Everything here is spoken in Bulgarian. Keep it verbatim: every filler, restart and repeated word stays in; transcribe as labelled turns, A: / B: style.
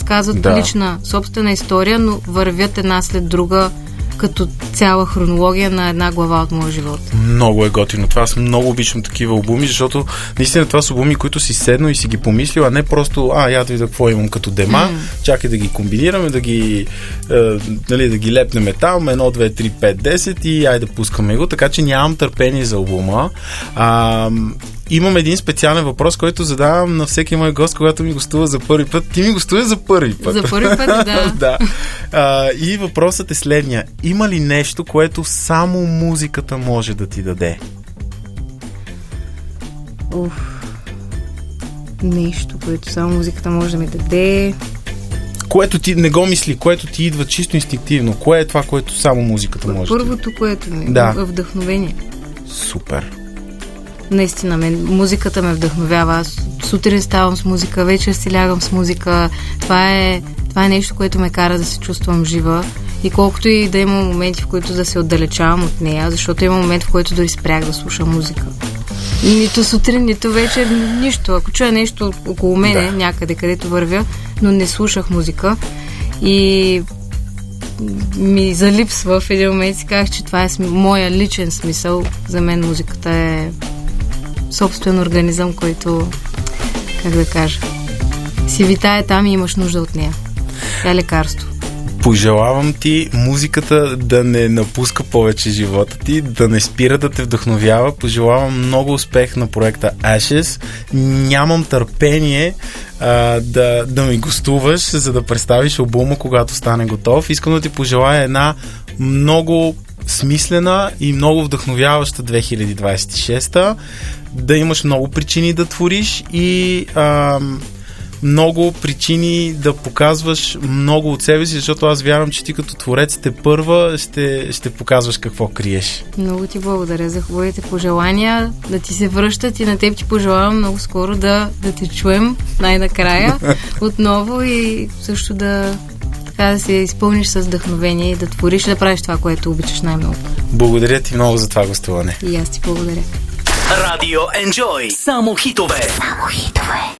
A: разказват
B: да.
A: лична, собствена история, но вървят една след друга като цяла хронология на една глава от моя живот.
B: Много е готино. Това аз много обичам такива албуми, защото наистина това са албуми, които си седнал и си ги помислил, а не просто, а, я да видя какво имам като дема, mm. чакай да ги комбинираме, да ги, е, нали, да ги лепнем там, едно, две, три, пет, десет и айде да пускаме го, така че нямам търпение за албума. А, имам един специален въпрос, който задавам на всеки мой гост, когато ми гостува за първи път. Ти ми гостува за първи път.
A: За първи път, да.
B: да. А, и въпросът е следния. Има ли нещо, което само музиката може да ти даде?
A: Уф. Нещо, което само музиката може да ми даде.
B: Което ти не го мисли, което ти идва чисто инстинктивно. Кое е това, което само музиката може?
A: Първото, което ми
B: да.
A: е вдъхновение.
B: Супер.
A: Наистина, мен, музиката ме вдъхновява. Аз сутрин ставам с музика, вечер си лягам с музика. Това е, това е нещо, което ме кара да се чувствам жива. И колкото и да има моменти, в които да се отдалечавам от нея, защото има момент, в който дори спрях да слушам музика. Нито сутрин, нито вечер, нищо. Ако чуя нещо около мене, да. някъде, където вървя, но не слушах музика. И ми залипсва в един момент, си казах, че това е см... моя личен смисъл. За мен музиката е собствен организъм, който, как да кажа, си витае там и имаш нужда от нея. Тя е лекарство.
B: Пожелавам ти музиката да не напуска повече живота ти, да не спира да те вдъхновява. Пожелавам много успех на проекта Ashes. Нямам търпение а, да, да ми гостуваш, за да представиш албума, когато стане готов. Искам да ти пожелая една много смислена и много вдъхновяваща две хиляди двадесет и шеста, да имаш много причини да твориш и а, много причини да показваш много от себе си, защото аз вярвам, че ти като творец те първа ще, ще показваш какво криеш.
A: Много ти благодаря за хубавите пожелания, да ти се връщат и на теб ти пожелавам много скоро да, да те чуем най-накрая отново и също да така да се изпълниш с вдъхновение и да твориш, да правиш това, което обичаш най-много.
B: Благодаря ти много за това гостуване.
A: И аз ти благодаря.
C: Радио Enjoy. Само хитове. Само хитове.